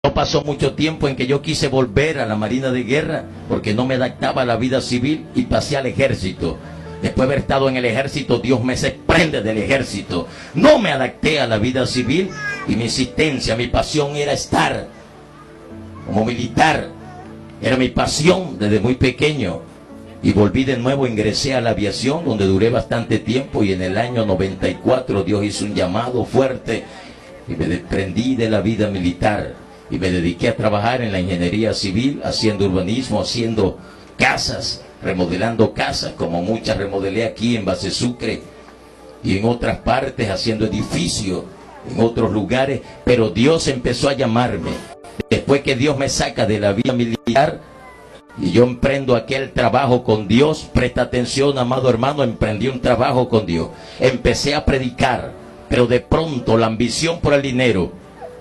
No pasó mucho tiempo en que yo quise volver a la Marina de Guerra porque no me adaptaba a la vida civil y pasé al ejército. Después de haber estado en el ejército, Dios me desprende del ejército. No me adapté a la vida civil y mi insistencia, mi pasión era estar como militar. Era mi pasión desde muy pequeño. Y volví de nuevo, ingresé a la aviación donde duré bastante tiempo y en el año 94 Dios hizo un llamado fuerte y me desprendí de la vida militar y me dediqué a trabajar en la ingeniería civil, haciendo urbanismo, haciendo casas, remodelando casas, como muchas remodelé aquí en Base Sucre y en otras partes, haciendo edificios en otros lugares, pero Dios empezó a llamarme. Después que Dios me saca de la vida militar y yo emprendo aquel trabajo con Dios, presta atención, amado hermano, emprendí un trabajo con Dios. Empecé a predicar, pero de pronto la ambición por el dinero,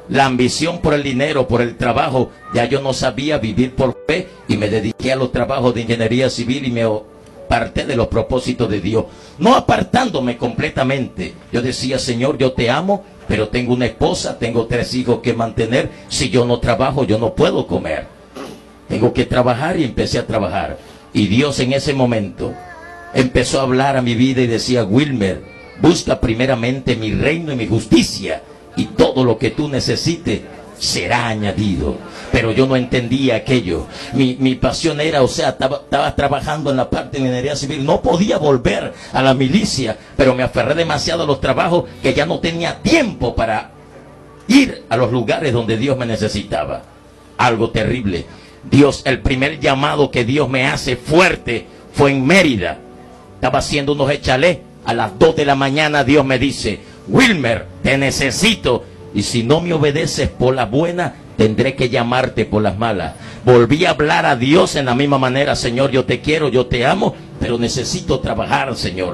por el trabajo, ya yo no sabía vivir por fe y me dediqué a los trabajos de ingeniería civil y me aparté de los propósitos de Dios. No apartándome completamente. Yo decía, Señor, yo te amo, pero tengo una esposa, tengo 3 hijos que mantener. Si yo no trabajo, yo no puedo comer. Tengo que trabajar y empecé a trabajar. Y Dios en ese momento empezó a hablar a mi vida y decía, Wilmer, busca primeramente mi reino y mi justicia y todo lo que tú necesites será añadido. Pero yo no entendía aquello. Mi pasión era, estaba trabajando en la parte de ingeniería civil. No podía volver a la milicia, pero me aferré demasiado a los trabajos que ya no tenía tiempo para ir a los lugares donde Dios me necesitaba. Algo terrible. Dios, el primer llamado que Dios me hace fuerte fue en Mérida. Estaba haciendo unos échalés. A las 2 de la mañana Dios me dice, Wilmer, te necesito. Y si no me obedeces por las buenas, tendré que llamarte por las malas. Volví a hablar a Dios en la misma manera. Señor, yo te quiero, yo te amo, pero necesito trabajar, Señor.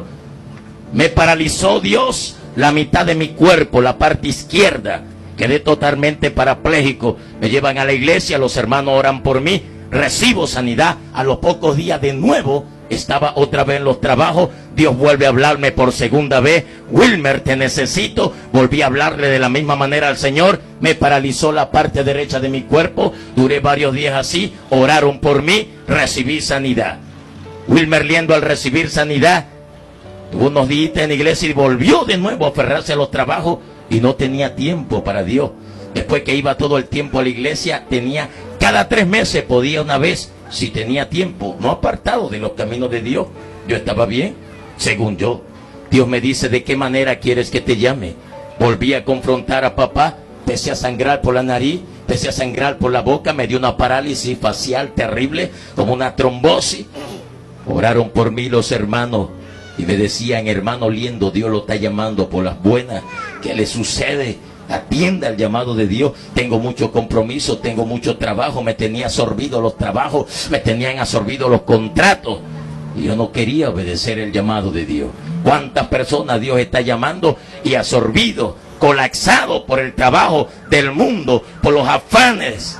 Me paralizó Dios la mitad de mi cuerpo, la parte izquierda. Quedé totalmente parapléjico. Me llevan a la iglesia, los hermanos oran por mí, recibo sanidad. A los pocos días de nuevo estaba otra vez en los trabajos. Dios vuelve a hablarme por segunda vez. Wilmer, te necesito. Volví a hablarle de la misma manera al Señor. Me paralizó la parte derecha de mi cuerpo. Duré varios días así. Oraron por mí. Recibí sanidad. Wilmer Liendo, al recibir sanidad, tuvo unos días en la iglesia y volvió de nuevo a aferrarse a los trabajos y no tenía tiempo para Dios. Después que iba todo el tiempo a la iglesia, tenía cada 3 meses, podía una vez, si tenía tiempo, no apartado de los caminos de Dios. Yo estaba bien, según yo. Dios me dice, ¿de qué manera quieres que te llame? Volví a confrontar a papá, empecé a sangrar por la nariz, empecé a sangrar por la boca, me dio una parálisis facial terrible, como una trombosis. Oraron por mí los hermanos y me decían, hermano Liendo, Dios lo está llamando por las buenas. ¿Qué le sucede? Atienda el llamado de Dios. Tengo mucho compromiso, tengo mucho trabajo. Me tenía absorbido los trabajos, me tenían absorbido los contratos y yo no quería obedecer el llamado de Dios. ¿Cuántas personas Dios está llamando y absorbido, colapsado por el trabajo del mundo, por los afanes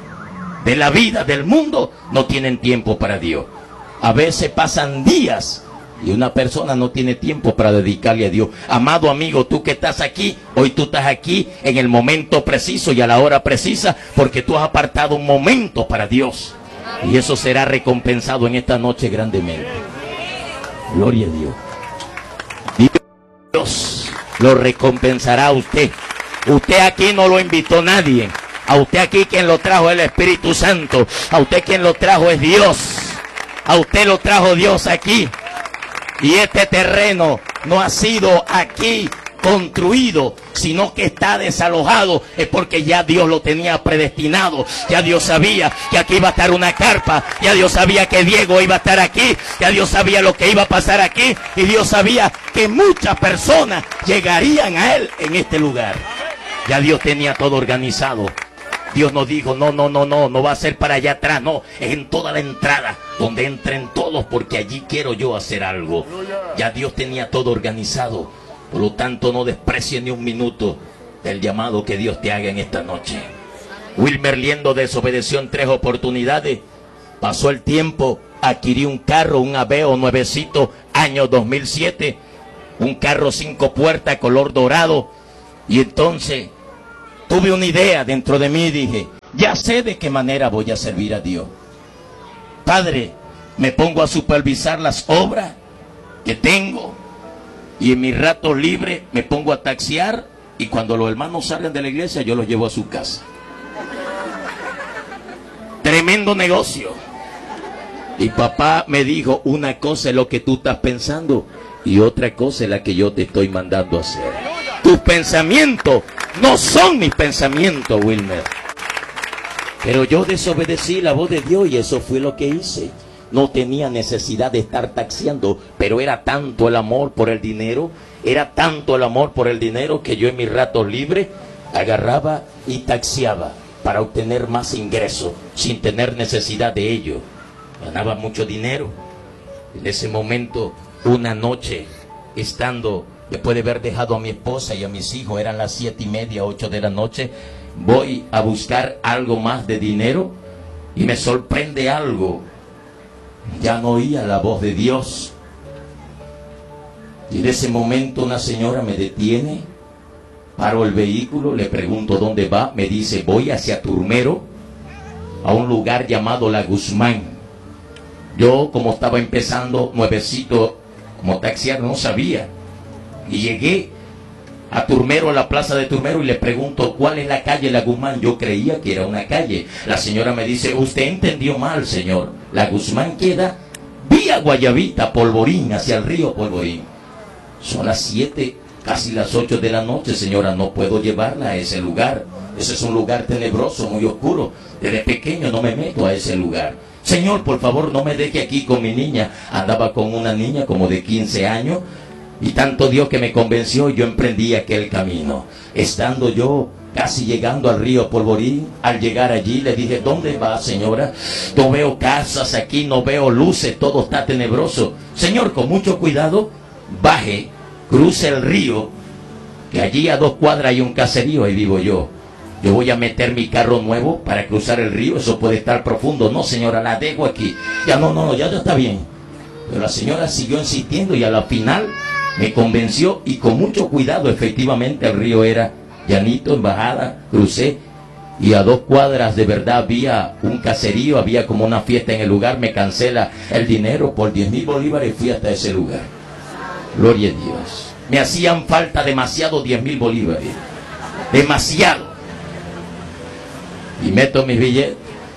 de la vida del mundo? No tienen tiempo para Dios. A veces pasan días y una persona no tiene tiempo para dedicarle a Dios. Amado amigo, tú que estás aquí, hoy tú estás aquí en el momento preciso y a la hora precisa, porque tú has apartado un momento para Dios. Y eso será recompensado en esta noche grandemente. Gloria a Dios. Dios lo recompensará a usted. Usted aquí no lo invitó nadie. A usted aquí quien lo trajo es el Espíritu Santo. A usted quien lo trajo es Dios. A usted lo trajo Dios aquí. Y este terreno no ha sido aquí construido, sino que está desalojado. Es porque ya Dios lo tenía predestinado. Ya Dios sabía que aquí iba a estar una carpa. Ya Dios sabía que Diego iba a estar aquí. Ya Dios sabía lo que iba a pasar aquí. Y Dios sabía que muchas personas llegarían a Él en este lugar. Ya Dios tenía todo organizado. Dios nos dijo, no va a ser para allá atrás, no, es en toda la entrada, donde entren todos, porque allí quiero yo hacer algo. Ya Dios tenía todo organizado, por lo tanto no desprecie ni un minuto del llamado que Dios te haga en esta noche. Wilmer Liendo desobedeció en 3 oportunidades, pasó el tiempo, adquirí un carro, un Aveo nuevecito, año 2007, un carro 5 puertas, color dorado, y entonces tuve una idea dentro de mí y dije, ya sé de qué manera voy a servir a Dios. Padre, me pongo a supervisar las obras que tengo y en mis ratos libres me pongo a taxiar, y cuando los hermanos salen de la iglesia yo los llevo a su casa. Tremendo negocio. Y papá me dijo, una cosa es lo que tú estás pensando y otra cosa es la que yo te estoy mandando a hacer. Tus pensamientos no son mis pensamientos, Wilmer. Pero yo desobedecí la voz de Dios y eso fue lo que hice. No tenía necesidad de estar taxiando, pero era tanto el amor por el dinero, que yo en mis ratos libres agarraba y taxiaba para obtener más ingresos sin tener necesidad de ello. Ganaba mucho dinero. En ese momento, una noche, estando, después de haber dejado a mi esposa y a mis hijos, eran las 7:30, 8 de la noche, voy a buscar algo más de dinero y me sorprende algo. Ya no oía la voz de Dios. Y en ese momento una señora me detiene, paro el vehículo, le pregunto dónde va, me dice, voy hacia Turmero, a un lugar llamado La Guzmán. Yo, como estaba empezando nuevecito como taxiar, no sabía. Y llegué a Turmero, a la plaza de Turmero, y le pregunto, ¿cuál es la calle La Guzmán? Yo creía que era una calle. La señora me dice, usted entendió mal, señor. La Guzmán queda vía Guayabita, Polvorín, hacia el río Polvorín. Son las 7, casi las 8 de la noche, señora, no puedo llevarla a ese lugar. Ese es un lugar tenebroso, muy oscuro. Desde pequeño no me meto a ese lugar. Señor, por favor, no me deje aquí con mi niña. Andaba con una niña como de 15 años. Y tanto Dios que me convenció, yo emprendí aquel camino. Estando yo casi llegando al río Polvorín, al llegar allí le dije, ¿dónde va, señora? No veo casas aquí, no veo luces, todo está tenebroso. Señor, con mucho cuidado, baje, cruce el río, que allí a 2 cuadras hay un caserío, ahí vivo yo. Yo voy a meter mi carro nuevo para cruzar el río, eso puede estar profundo. No, señora, la dejo aquí. Ya no, ya está bien. Pero la señora siguió insistiendo y a la final me convenció, y con mucho cuidado, efectivamente el río era llanito, en bajada, crucé, y a 2 cuadras de verdad había un caserío, había como una fiesta en el lugar. Me cancela el dinero por 10,000 bolívares y fui hasta ese lugar. Gloria a Dios. Me hacían falta demasiado 10,000 bolívares. Demasiado. Y meto mis billetes.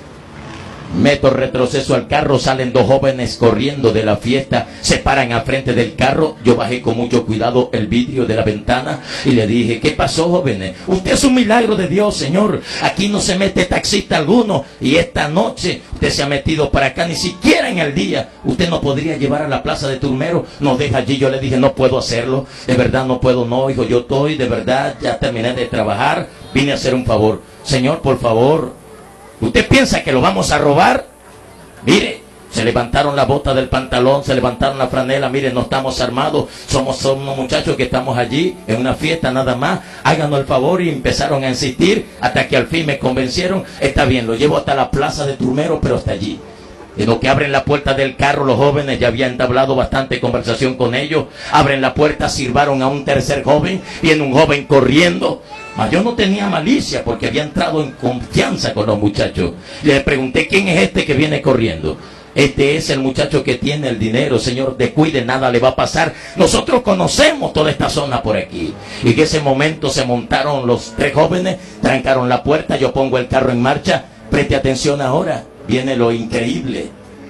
Meto retroceso al carro, salen 2 jóvenes corriendo de la fiesta, se paran al frente del carro. Yo bajé con mucho cuidado el vidrio de la ventana y le dije, ¿qué pasó, jóvenes? Usted es un milagro de Dios, señor. Aquí no se mete taxista alguno y esta noche usted se ha metido para acá, ni siquiera en el día. Usted no podría llevar a la plaza de Turmero, nos deja allí. Yo le dije, no puedo hacerlo, de verdad no puedo, no, hijo, yo estoy, de verdad, ya terminé de trabajar, vine a hacer un favor. Señor, por favor, ¿usted piensa que lo vamos a robar? Mire, se levantaron la bota del pantalón, se levantaron la franela. Mire, no estamos armados, somos unos muchachos que estamos allí en una fiesta nada más. Háganos el favor. Y empezaron a insistir hasta que al fin me convencieron. Está bien, lo llevo hasta la plaza de Turmero, pero hasta allí. En lo que abren la puerta del carro, los jóvenes, ya había entablado bastante conversación con ellos. Abren la puerta, sirvaron a un tercer joven. Viene un joven corriendo. Mas yo no tenía malicia porque había entrado en confianza con los muchachos. Le pregunté, ¿quién es este que viene corriendo? Este es el muchacho que tiene el dinero, señor, descuide, nada le va a pasar. Nosotros conocemos toda esta zona por aquí. Y en ese momento se montaron los 3 jóvenes, trancaron la puerta, yo pongo el carro en marcha. Preste atención ahora, viene lo increíble.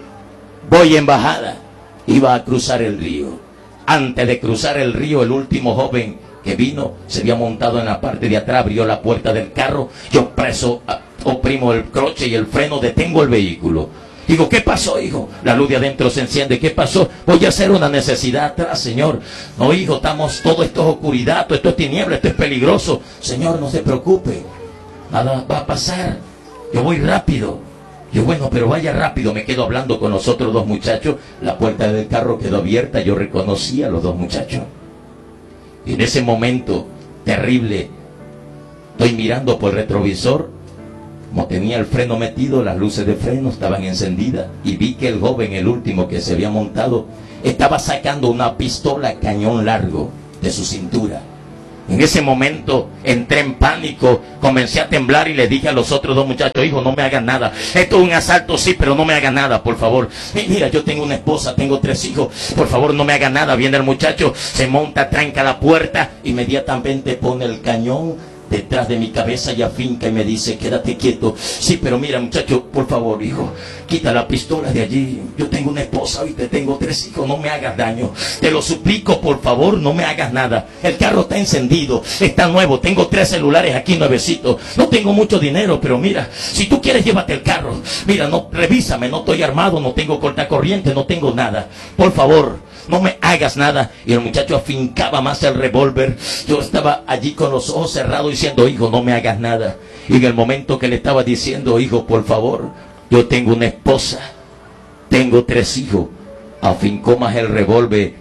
Voy en bajada, iba a cruzar el río. Antes de cruzar el río, el último joven que vino se había montado en la parte de atrás, abrió la puerta del carro. Yo preso, oprimo el croche y el freno, detengo el vehículo. Digo, ¿qué pasó, hijo? La luz de adentro se enciende. ¿Qué pasó? Voy a hacer una necesidad atrás, señor. No, hijo, todo esto es oscuridad, todo esto es tiniebla, esto es peligroso. Señor, no se preocupe, nada va a pasar. Yo voy rápido. Yo, bueno, pero vaya rápido. Me quedo hablando con los otros 2 muchachos. La puerta del carro quedó abierta. Yo reconocí a los 2 muchachos. Y en ese momento terrible, estoy mirando por el retrovisor. Como tenía el freno metido, las luces de freno estaban encendidas. Y vi que el joven, el último que se había montado, estaba sacando una pistola cañón largo de su cintura. En ese momento entré en pánico, comencé a temblar y le dije a los otros dos muchachos: hijo, no me hagan nada. Esto es un asalto, sí, pero no me hagan nada, por favor. Mira, yo tengo una esposa, tengo 3 hijos, por favor no me hagan nada. Viene el muchacho, se monta, tranca la puerta, inmediatamente pone el cañón detrás de mi cabeza y afinca y me dice: quédate quieto. Sí, pero mira, muchacho, por favor, hijo, quita la pistola de allí. Yo tengo una esposa y te tengo 3 hijos, no me hagas daño. Te lo suplico, por favor, no me hagas nada. El carro está encendido, está nuevo, tengo 3 celulares aquí nuevecitos. No tengo mucho dinero, pero mira, si tú quieres, llévate el carro. Mira, no, revísame, no estoy armado, no tengo cortacorriente, no tengo nada. Por favor, no me hagas nada. Y el muchacho afincaba más el revólver. Yo estaba allí con los ojos cerrados diciendo: hijo, no me hagas nada. Y en el momento que le estaba diciendo: hijo, por favor, yo tengo una esposa, tengo 3 hijos, afincó más el revólver.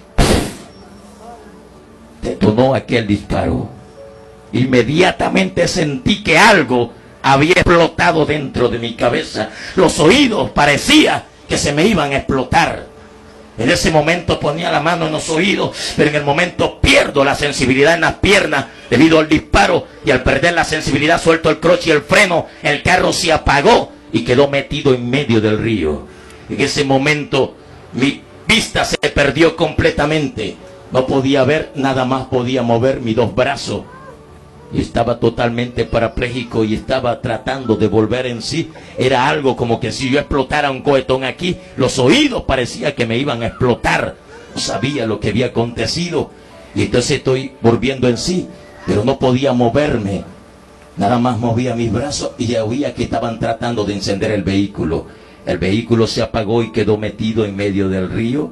Detonó aquel disparo. Inmediatamente sentí que algo había explotado dentro de mi cabeza. Los oídos parecía que se me iban a explotar. En ese momento ponía la mano en los oídos, pero en el momento pierdo la sensibilidad en las piernas debido al disparo, y al perder la sensibilidad suelto el clutch y el freno. El carro se apagó y quedó metido en medio del río. En ese momento mi vista se perdió completamente. No podía ver, nada más podía mover mis 2 brazos. Y estaba totalmente parapléjico y estaba tratando de volver en sí. Era algo como que si yo explotara un cohetón aquí. Los oídos parecía que me iban a explotar. No sabía lo que había acontecido. Y entonces estoy volviendo en sí, pero no podía moverme. Nada más movía mis brazos y ya oía que estaban tratando de encender el vehículo. El vehículo se apagó y quedó metido en medio del río.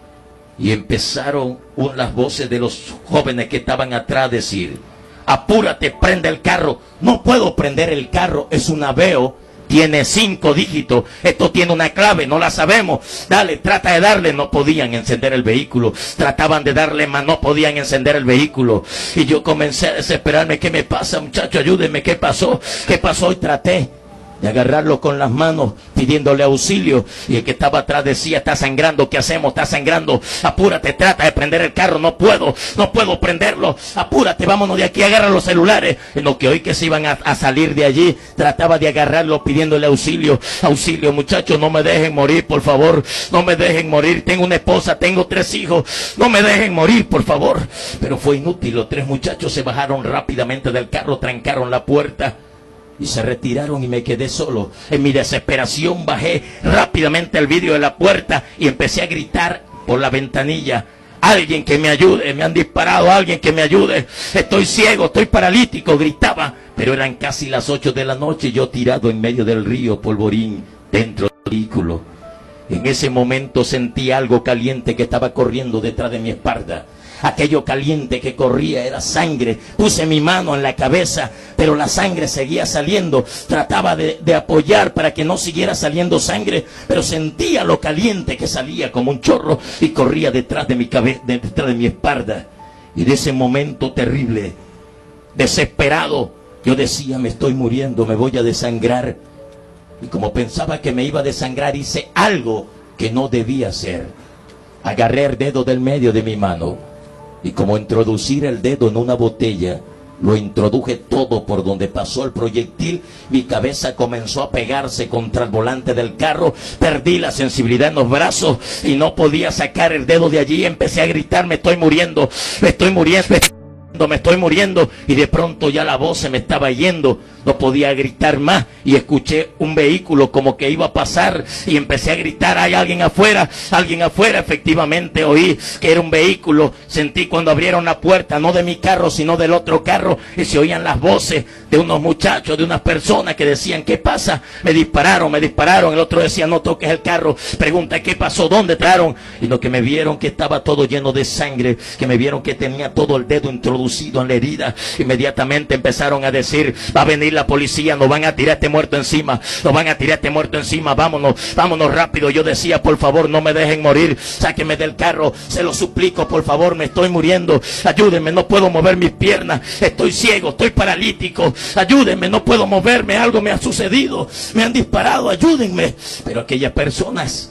Y empezaron las voces de los jóvenes que estaban atrás a decir: apúrate, prende el carro. No puedo prender el carro, es un Aveo, tiene 5 dígitos, esto tiene una clave, no la sabemos. Dale, trata de darle. No podían encender el vehículo. Trataban de darle más, no podían encender el vehículo. Y yo comencé a desesperarme. ¿Qué me pasa, muchacho? Ayúdenme, ¿qué pasó? ¿Qué pasó? Y traté de agarrarlo con las manos, pidiéndole auxilio. Y el que estaba atrás decía: está sangrando, ¿qué hacemos? Está sangrando, apúrate, trata de prender el carro. No puedo prenderlo, apúrate, vámonos de aquí, agarra los celulares. En lo que oí que se iban a salir de allí, trataba de agarrarlo pidiéndole auxilio. Auxilio, muchachos, no me dejen morir, por favor, no me dejen morir. Tengo una esposa, tengo 3 hijos, no me dejen morir, por favor. Pero fue inútil. Los 3 muchachos se bajaron rápidamente del carro, trancaron la puerta y se retiraron, y me quedé solo. En mi desesperación bajé rápidamente el vidrio de la puerta y empecé a gritar por la ventanilla: alguien que me ayude, me han disparado, alguien que me ayude, estoy ciego, estoy paralítico, gritaba. Pero eran casi las 8 de la noche, yo tirado en medio del río Polvorín, dentro del vehículo. En ese momento sentí algo caliente que estaba corriendo detrás de mi espalda. Aquello caliente que corría era sangre. Puse mi mano en la cabeza, pero la sangre seguía saliendo. Trataba de apoyar para que no siguiera saliendo sangre, pero sentía lo caliente que salía como un chorro y corría detrás de mi cabeza, detrás de mi espalda. Y de ese momento terrible, desesperado, yo decía: me estoy muriendo, me voy a desangrar. Y como pensaba que me iba a desangrar, hice algo que no debía hacer. Agarré el dedo del medio de mi mano, y como introducir el dedo en una botella, lo introduje todo por donde pasó el proyectil. Mi cabeza comenzó a pegarse contra el volante del carro. Perdí la sensibilidad en los brazos y no podía sacar el dedo de allí. Empecé a gritar: me estoy muriendo, me estoy muriendo, me estoy muriendo. Y de pronto ya la voz se me estaba yendo. No podía gritar más y escuché un vehículo como que iba a pasar y empecé a gritar: hay alguien afuera, alguien afuera. Efectivamente oí que era un vehículo. Sentí cuando abrieron la puerta, no de mi carro sino del otro carro, y se oían las voces de unos muchachos, de unas personas que decían: ¿qué pasa? Me dispararon, me dispararon. El otro decía: no toques el carro. Pregunta: ¿qué pasó? ¿Dónde entraron? Y lo que me vieron que estaba todo lleno de sangre, que me vieron que tenía todo el dedo introducido en la herida, inmediatamente empezaron a decir: va a venir la policía, nos van a tirar este muerto encima, nos van a tirar este muerto encima, vámonos, vámonos rápido. Yo decía: por favor, no me dejen morir, sáquenme del carro, se lo suplico, por favor, me estoy muriendo, ayúdenme, no puedo mover mis piernas, estoy ciego, estoy paralítico, ayúdenme, no puedo moverme, algo me ha sucedido, me han disparado, ayúdenme. Pero aquellas personas,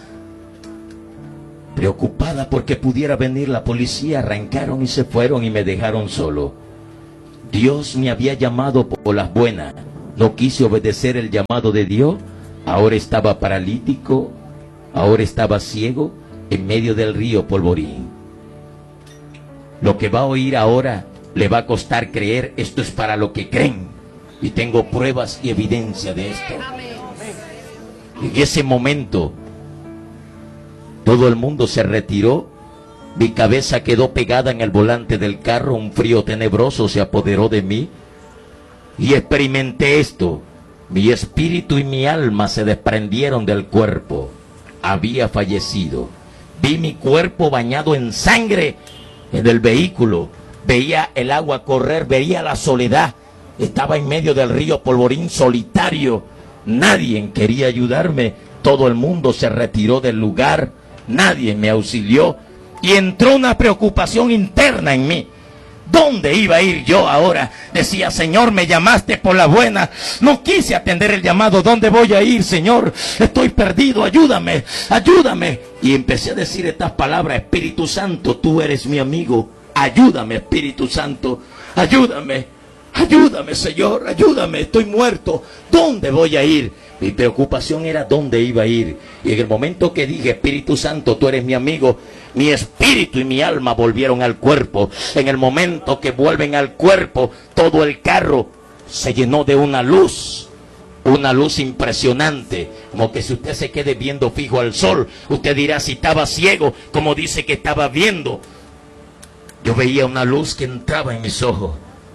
preocupadas porque pudiera venir la policía, arrancaron y se fueron y me dejaron solo. Dios me había llamado por las buenas. No quise obedecer el llamado de Dios. Ahora estaba paralítico, ahora estaba ciego en medio del río Polvorín. Lo que va a oír ahora le va a costar creer. Esto es para lo que creen, y tengo pruebas y evidencia de esto. En ese momento todo el mundo se retiró. Mi cabeza quedó pegada en el volante del carro. Un frío tenebroso se apoderó de mí y experimenté esto. Mi espíritu y mi alma se desprendieron del cuerpo. Había fallecido. Vi mi cuerpo bañado en sangre en el vehículo. Veía el agua correr, veía la soledad. Estaba en medio del río Polvorín, solitario. Nadie quería ayudarme. Todo el mundo se retiró del lugar. Nadie me auxilió. Y entró una preocupación interna en mí. ¿Dónde iba a ir yo ahora? Decía, Señor, me llamaste por la buena. No quise atender el llamado. ¿Dónde voy a ir, Señor? Estoy perdido. Ayúdame, ayúdame. Y empecé a decir estas palabras: Espíritu Santo, tú eres mi amigo. Ayúdame, Espíritu Santo. Ayúdame. Ayúdame, Señor. Ayúdame. Estoy muerto. ¿Dónde voy a ir? Mi preocupación era dónde iba a ir. Y en el momento que dije, Espíritu Santo, tú eres mi amigo, mi espíritu y mi alma volvieron al cuerpo. En el momento que vuelven al cuerpo, todo el carro se llenó de una luz impresionante. Como que si usted se quede viendo fijo al sol, usted dirá, si estaba ciego, como dice que estaba viendo. Yo veía una luz que entraba en mis ojos.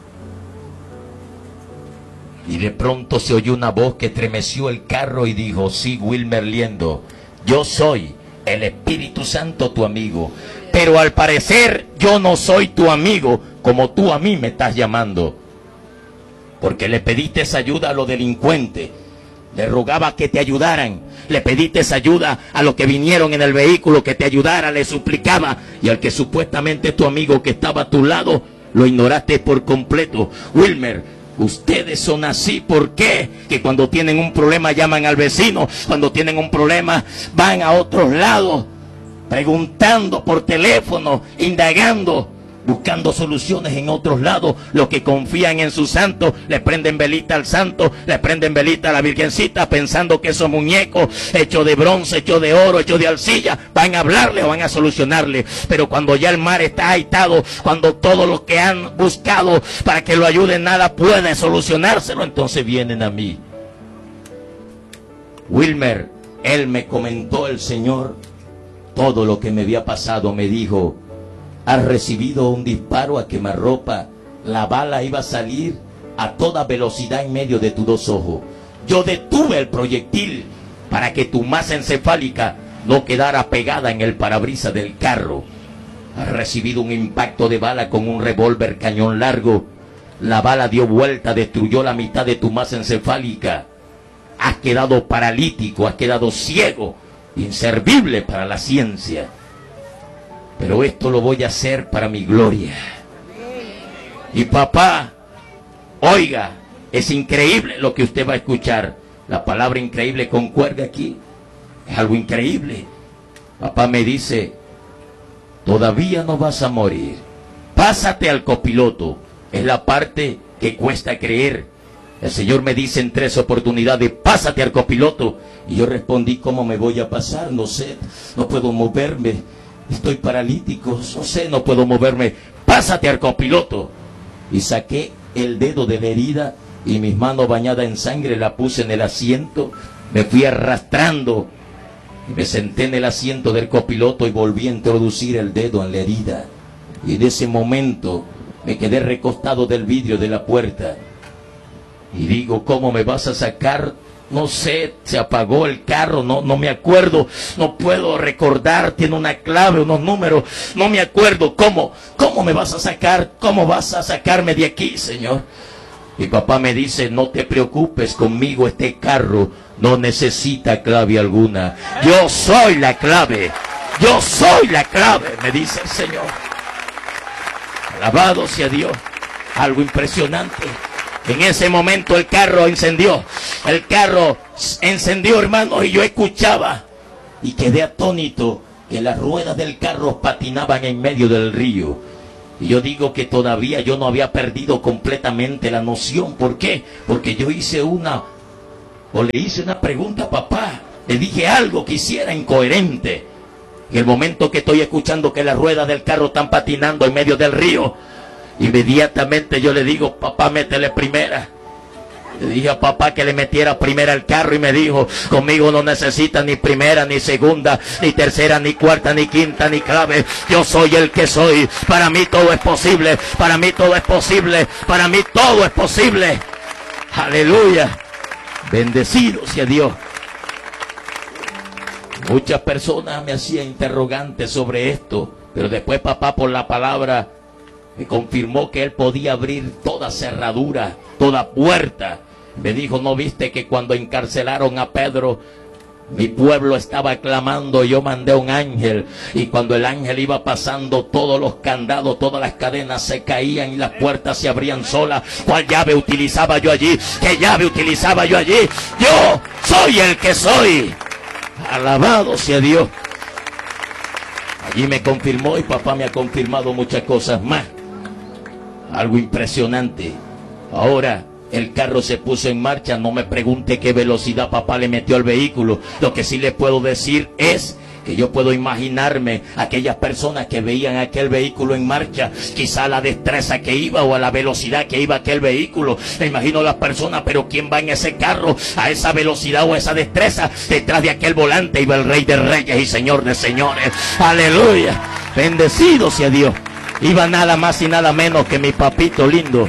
Y de pronto se oyó una voz que estremeció el carro y dijo, sí, Wilmer Liendo, yo soy el Espíritu Santo tu amigo. Pero al parecer yo no soy tu amigo como tú a mí me estás llamando. Porque le pediste ayuda a los delincuentes. Le rogaba que te ayudaran. Le pediste ayuda a los que vinieron en el vehículo, que te ayudara, le suplicaba. Y al que supuestamente es tu amigo que estaba a tu lado, lo ignoraste por completo. Wilmer, ustedes son así. ¿Por qué? Que cuando tienen un problema llaman al vecino. Cuando tienen un problema van a otros lados, preguntando por teléfono, indagando, buscando soluciones en otros lados. Los que confían en su santo le prenden velita al santo, le prenden velita a la virgencita, pensando que esos muñecos hechos de bronce, hechos de oro, hechos de arcilla van a hablarle o van a solucionarle. Pero cuando ya el mar está agitado, cuando todos los que han buscado para que lo ayuden nada pueden solucionárselo, entonces vienen a mí. Wilmer, él me comentó, el Señor, todo lo que me había pasado. Me dijo, has recibido un disparo a quemarropa. La bala iba a salir a toda velocidad en medio de tus dos ojos. Yo detuve el proyectil para que tu masa encefálica no quedara pegada en el parabrisas del carro. Has recibido un impacto de bala con un revólver cañón largo. La bala dio vuelta, destruyó la mitad de tu masa encefálica. Has quedado paralítico, has quedado ciego, inservible para la ciencia. Pero esto lo voy a hacer para mi gloria. Y papá, oiga, es increíble lo que usted va a escuchar. La palabra increíble concuerda aquí. Es algo increíble. Papá me dice, todavía no vas a morir. Pásate al copiloto. Es la parte que cuesta creer. El Señor me dice en 3 oportunidades, pásate al copiloto. Y yo respondí, ¿cómo me voy a pasar? No sé, no puedo moverme. Estoy paralítico, no sé, no puedo moverme. Pásate al copiloto. Y saqué el dedo de la herida y mis manos bañadas en sangre la puse en el asiento. Me fui arrastrando y me senté en el asiento del copiloto y volví a introducir el dedo en la herida. Y en ese momento me quedé recostado del vidrio de la puerta. Y digo, ¿cómo me vas a sacar? No sé, se apagó el carro, no me acuerdo, no puedo recordar, tiene una clave, unos números, no me acuerdo. ¿Cómo me vas a sacar? ¿Cómo vas a sacarme de aquí, Señor? Y papá me dice, no te preocupes, conmigo este carro no necesita clave alguna. Yo soy la clave, yo soy la clave, me dice el Señor. Alabado sea Dios, algo impresionante. En ese momento el carro encendió. El carro encendió, hermano, y yo escuchaba y quedé atónito que las ruedas del carro patinaban en medio del río. Y yo digo que todavía yo no había perdido completamente la noción. ¿Por qué? Porque yo le hice una pregunta a papá. Le dije algo que hiciera incoherente. En el momento que estoy escuchando que las ruedas del carro están patinando en medio del río, inmediatamente yo le digo, papá, métele primera. Le dije a papá que le metiera primera al carro y me dijo, conmigo no necesita ni primera, ni segunda, ni tercera, ni cuarta, ni quinta, ni clave. Yo soy el que soy. Para mí todo es posible. Para mí todo es posible. Para mí todo es posible. Aleluya. Bendecido sea Dios. Muchas personas me hacían interrogantes sobre esto, pero después papá por la palabra me confirmó que él podía abrir toda cerradura, toda puerta. Me dijo, ¿no viste que cuando encarcelaron a Pedro, mi pueblo estaba clamando? Yo mandé un ángel, y cuando el ángel iba pasando, todos los candados, todas las cadenas se caían y las puertas se abrían solas. ¿Cuál llave utilizaba yo allí? ¿Qué llave utilizaba yo allí? Yo soy el que soy. Alabado sea Dios. Allí me confirmó, y papá me ha confirmado muchas cosas más. Algo impresionante. Ahora el carro se puso en marcha. No me pregunte qué velocidad papá le metió al vehículo. Lo que sí le puedo decir es que yo puedo imaginarme aquellas personas que veían aquel vehículo en marcha, quizá a la destreza que iba o a la velocidad que iba aquel vehículo. Me imagino las personas, pero ¿quién va en ese carro a esa velocidad o a esa destreza? Detrás de aquel volante iba el Rey de Reyes y Señor de Señores. Aleluya. Bendecido sea Dios. Iba nada más y nada menos que mi papito lindo.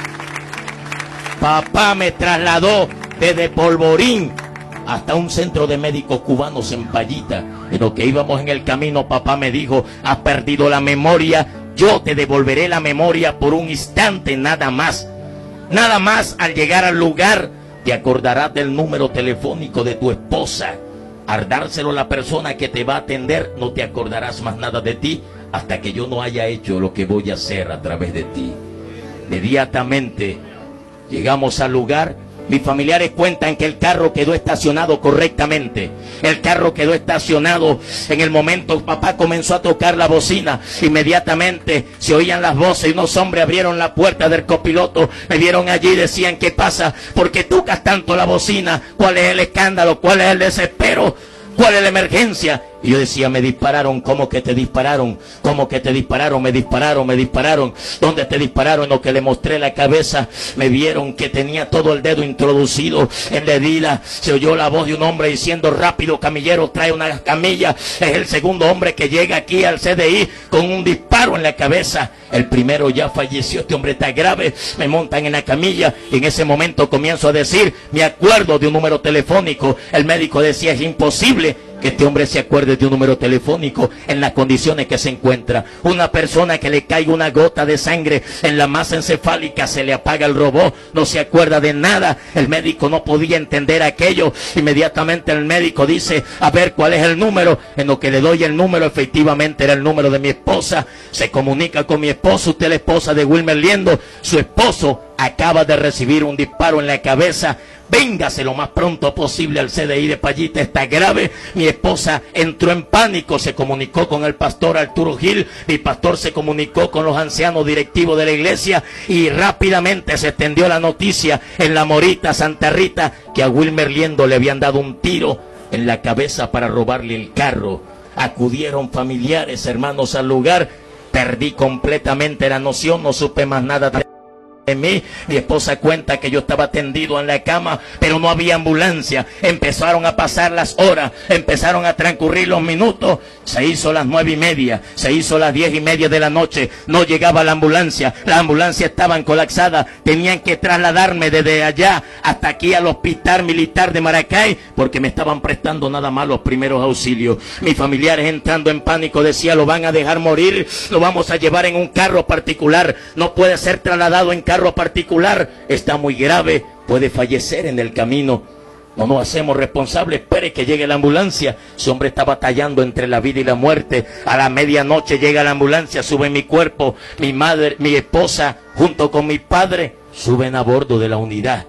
Papá me trasladó desde Polvorín hasta un centro de médicos cubanos en Payita. En lo que íbamos en el camino, papá me dijo, has perdido la memoria, yo te devolveré la memoria por un instante nada más. Nada más, al llegar al lugar, te acordarás del número telefónico de tu esposa. Al dárselo a la persona que te va a atender, no te acordarás más nada de ti hasta que yo no haya hecho lo que voy a hacer a través de ti. Inmediatamente llegamos al lugar. Mis familiares cuentan que el carro quedó estacionado correctamente. El carro quedó estacionado. En el momento papá comenzó a tocar la bocina. Inmediatamente se oían las voces y unos hombres abrieron la puerta del copiloto. Me vieron allí y decían, ¿qué pasa? ¿Por qué tocas tanto la bocina? ¿Cuál es el escándalo? ¿Cuál es el desespero? ¿Cuál es la emergencia? Y yo decía, me dispararon. ¿Cómo que te dispararon? ¿Cómo que te dispararon? Me dispararon. ¿Dónde te dispararon? En lo que le mostré la cabeza, me vieron que tenía todo el dedo introducido en la herida. Se oyó la voz de un hombre diciendo, rápido camillero, trae una camilla. Es el segundo hombre que llega aquí al CDI con un disparo en la cabeza. El primero ya falleció, este hombre está grave. Me montan en la camilla y en ese momento comienzo a decir, me acuerdo de un número telefónico. El médico decía, es imposible que este hombre se acuerde de un número telefónico en las condiciones que se encuentra. Una persona que le caiga una gota de sangre en la masa encefálica, se le apaga el robot, no se acuerda de nada. El médico no podía entender aquello. Inmediatamente el médico dice, a ver, ¿cuál es el número? En lo que le doy el número, efectivamente era el número de mi esposa. Se comunica con mi esposo. Usted es la esposa de Wilmer Liendo. Su esposo acaba de recibir un disparo en la cabeza. Véngase lo más pronto posible al CDI de Payita, está grave. Mi esposa entró en pánico, se comunicó con el pastor Arturo Gil. Mi pastor se comunicó con los ancianos directivos de la iglesia y rápidamente se extendió la noticia en La Morita, Santa Rita, que a Wilmer Liendo le habían dado un tiro en la cabeza para robarle el carro. Acudieron familiares, hermanos al lugar. Perdí completamente la noción, no supe más nada de mí. Mi esposa cuenta que yo estaba tendido en la cama, pero no había ambulancia. Empezaron a pasar las horas, empezaron a transcurrir los minutos. Se hizo las 9:30, se hizo las 10:30 de la noche. No llegaba la ambulancia. Las ambulancias estaban colapsadas. Tenían que trasladarme desde allá hasta aquí al hospital militar de Maracay, porque me estaban prestando nada más los primeros auxilios. Mis familiares, entrando en pánico, decían, lo van a dejar morir, lo vamos a llevar en un carro particular. No puede ser trasladado en carro particular, está muy grave, puede fallecer en el camino. No nos hacemos responsables, espere que llegue la ambulancia. Ese hombre está batallando entre la vida y la muerte. A la medianoche llega la ambulancia, sube mi cuerpo, mi madre, mi esposa, junto con mi padre, suben a bordo de la unidad.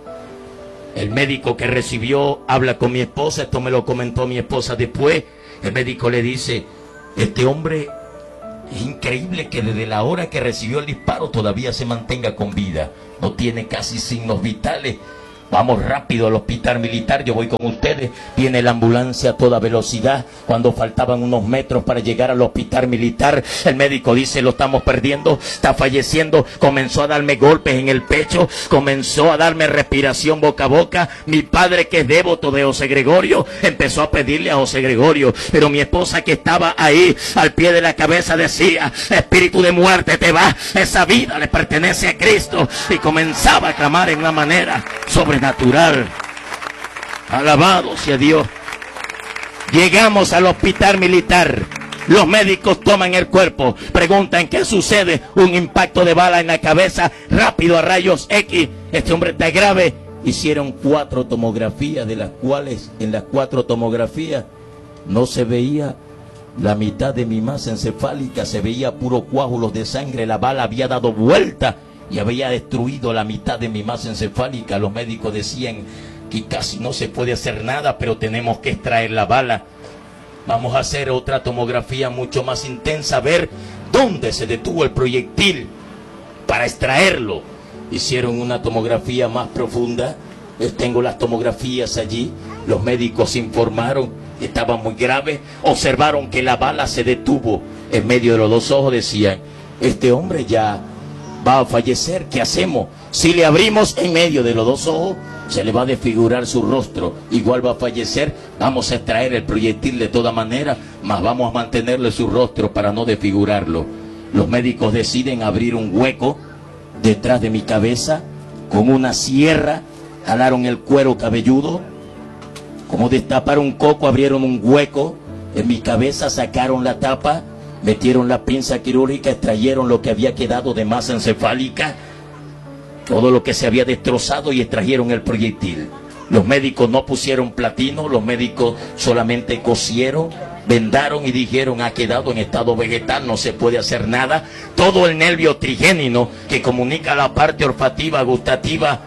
El médico que recibió habla con mi esposa, esto me lo comentó mi esposa después. El médico le dice, este hombre Es increíble que desde la hora que recibió el disparo todavía se mantenga con vida. No tiene casi signos vitales. Vamos rápido al hospital militar, yo voy con ustedes. Viene la ambulancia a toda velocidad. Cuando faltaban unos metros para llegar al hospital militar, el médico dice: lo estamos perdiendo, está falleciendo. Comenzó a darme golpes en el pecho, comenzó a darme respiración boca a boca. Mi padre, que es devoto de José Gregorio, empezó a pedirle a José Gregorio, pero mi esposa, que estaba ahí al pie de la cabeza, decía: espíritu de muerte, te va, esa vida le pertenece a Cristo. Y comenzaba a clamar en una manera sobrenatural. Alabado sea Dios. Llegamos al hospital militar. Los médicos toman el cuerpo, preguntan qué sucede. Un impacto de bala en la cabeza, rápido a rayos X. Este hombre está grave. Hicieron 4 tomografías, de las cuales en las 4 tomografías no se veía la mitad de mi masa encefálica, se veía puro coágulos de sangre. La bala había dado vuelta y había destruido la mitad de mi masa encefálica. Los médicos decían que casi no se puede hacer nada, pero tenemos que extraer la bala. Vamos a hacer otra tomografía mucho más intensa, a ver dónde se detuvo el proyectil para extraerlo. Hicieron una tomografía más profunda. Tengo las tomografías allí. Los médicos informaron, estaba muy grave. Observaron que la bala se detuvo en medio de los 2 ojos. Decían: este hombre ya va a fallecer, ¿qué hacemos? Si le abrimos en medio de los 2 ojos, se le va a desfigurar su rostro, igual va a fallecer. Vamos a extraer el proyectil de toda manera, mas vamos a mantenerle su rostro para no desfigurarlo. Los médicos deciden abrir un hueco detrás de mi cabeza con una sierra. Jalaron el cuero cabelludo, como destapar un coco, abrieron un hueco en mi cabeza, sacaron la tapa, metieron la pinza quirúrgica, extrayeron lo que había quedado de masa encefálica, todo lo que se había destrozado, y extrajeron el proyectil. Los médicos no pusieron platino, los médicos solamente cosieron, vendaron y dijeron: ha quedado en estado vegetal, no se puede hacer nada. Todo el nervio trigémino que comunica la parte olfativa, gustativa,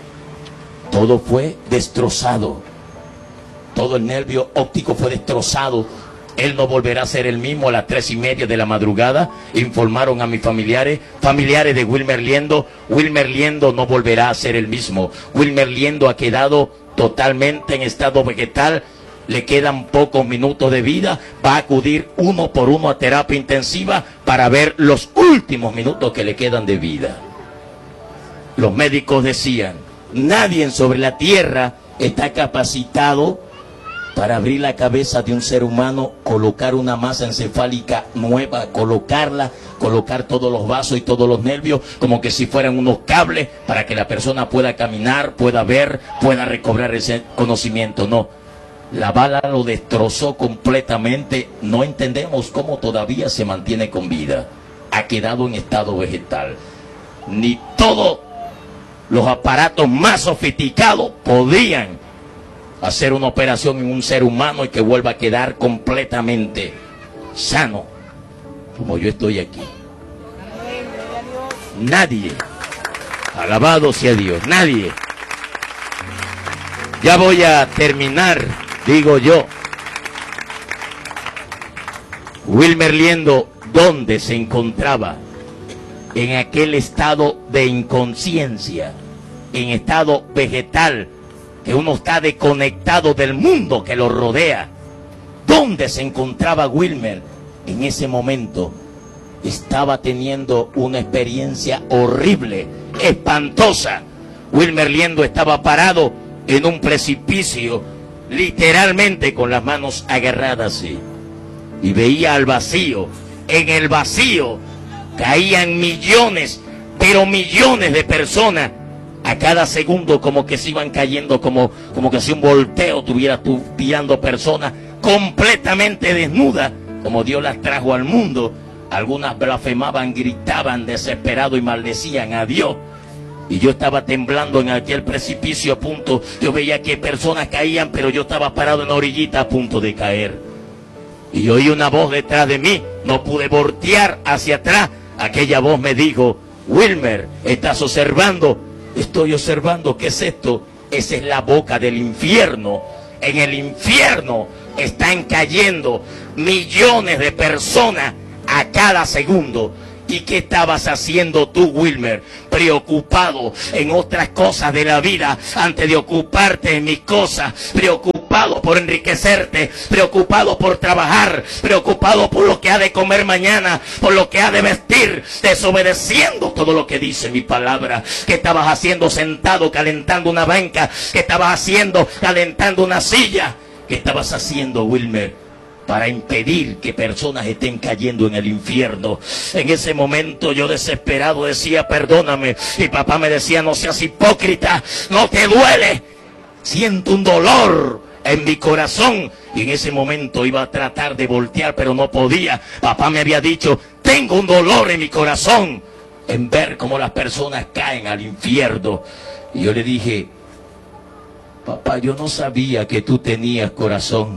todo fue destrozado. Todo el nervio óptico fue destrozado. Él no volverá a ser el mismo. A las 3:30 de la madrugada informaron a mis familiares de Wilmer Liendo. Wilmer Liendo no volverá a ser el mismo. Wilmer Liendo ha quedado totalmente en estado vegetal. Le quedan pocos minutos de vida. Va a acudir uno por uno a terapia intensiva para ver los últimos minutos que le quedan de vida. Los médicos decían: nadie sobre la tierra está capacitado para abrir la cabeza de un ser humano, colocar una masa encefálica nueva, colocar todos los vasos y todos los nervios, como que si fueran unos cables, para que la persona pueda caminar, pueda ver, pueda recobrar ese conocimiento. No, la bala lo destrozó completamente. No entendemos cómo todavía se mantiene con vida. Ha quedado en estado vegetal. Ni todos los aparatos más sofisticados podrían hacer una operación en un ser humano y que vuelva a quedar completamente sano, como yo estoy aquí. Nadie, alabado sea Dios, nadie. Ya voy a terminar, digo yo. Wilmer Liendo, ¿dónde se encontraba? En aquel estado de inconsciencia, en estado vegetal, que uno está desconectado del mundo que lo rodea. ¿Dónde se encontraba Wilmer? En ese momento estaba teniendo una experiencia horrible, espantosa. Wilmer Liendo estaba parado en un precipicio, literalmente con las manos agarradas así, y veía al vacío. En el vacío caían millones, pero millones de personas a cada segundo, como que se iban cayendo, como que si un volteo tuviera tirando personas completamente desnudas, como Dios las trajo al mundo. Algunas blasfemaban, gritaban desesperado y maldecían a Dios. Y yo estaba temblando en aquel precipicio a punto. Yo veía que personas caían, pero yo estaba parado en la orillita a punto de caer. Y oí una voz detrás de mí. No pude voltear hacia atrás. Aquella voz me dijo: Wilmer, ¿estás observando? Estoy observando. ¿Qué es esto? Esa es la boca del infierno. En el infierno están cayendo millones de personas a a cada segundo. ¿Y qué estabas haciendo tú, Wilmer? Preocupado en otras cosas de la vida antes de ocuparte en mis cosas. Preocupado por enriquecerte, preocupado por trabajar, preocupado por lo que ha de comer mañana, por lo que ha de vestir, desobedeciendo todo lo que dice mi palabra. ¿Qué estabas haciendo sentado calentando una banca? ¿Qué estabas haciendo calentando una silla? ¿Qué estabas haciendo, Wilmer, para impedir que personas estén cayendo en el infierno? En ese momento yo desesperado decía, perdóname. Y papá me decía, no seas hipócrita, no te duele. Siento un dolor en mi corazón. Y en ese momento iba a tratar de voltear, pero no podía. Papá me había dicho, tengo un dolor en mi corazón en ver cómo las personas caen al infierno. Y yo le dije, papá, yo no sabía que tú tenías corazón.